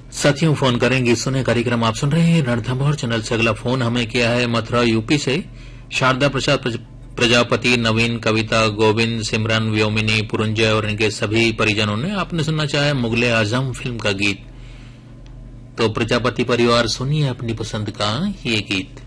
साथियों फोन करेंगे सुने कार्यक्रम आप सुन रहे हैं रणथंभौर चैनल से। अगला फोन हमें किया है मथुरा यूपी से शारदा प्रसाद प्रजापति, नवीन, कविता, गोविंद, सिमरन, व्योमिनी, पुरंजय और इनके सभी परिजनों ने। आपने सुनना चाहे मुगले आजम फिल्म का गीत। तो प्रजापति परिवार सुनिए अपनी पसंद का ये गीत।